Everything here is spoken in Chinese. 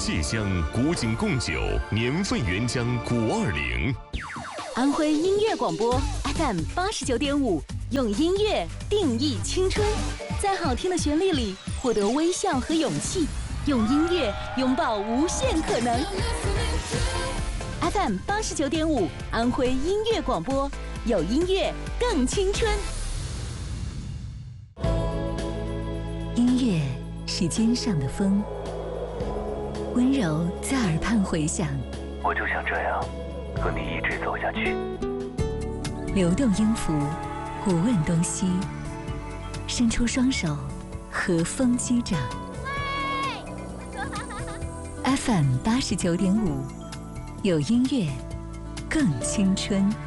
蟹乡古井贡酒年份原浆520。 安徽音乐广播 FM 89.5，用音乐定义青春，在好听的旋律里获得微笑和勇气，用音乐拥抱无限可能。FM 89.5，安徽音乐广播，有音乐更青春。 音乐是肩上的风，温柔在耳畔回响。 我就想这样和你一直走下去。 流动音符，不问东西，伸出双手，和风击掌。FM 89.5，有音乐更青春。